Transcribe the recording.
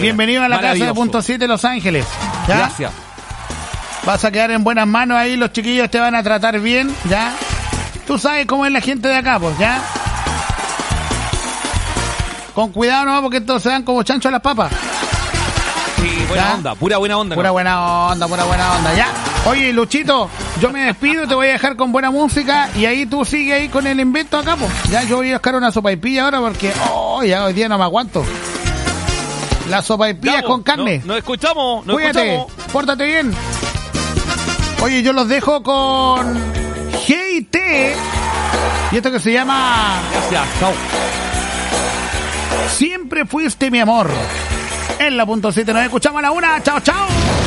Bienvenido a la casa de Punto 7 Los Ángeles. ¿Ya? Gracias. Vas a quedar en buenas manos ahí, los chiquillos te van a tratar bien, ¿ya? Tú sabes cómo es la gente de acá, pues, ¿ya? Con cuidado nomás porque estos se dan como chancho a las papas. Sí, buena onda, pura buena onda. Pura buena onda, ya. Oye, Luchito, yo me despido, te voy a dejar con buena música y ahí tú sigue ahí con el invento acá, pues. Ya yo voy a buscar una sopaipilla ahora porque, ya hoy día no me aguanto. Las sopaipillas con carne. Nos escuchamos, Cuídate, pórtate bien. Oye, yo los dejo con G&T y esto que se llama... Gracias, chao. Siempre fuiste mi amor. En la Punto 7 nos escuchamos a la 1. Chao, chao.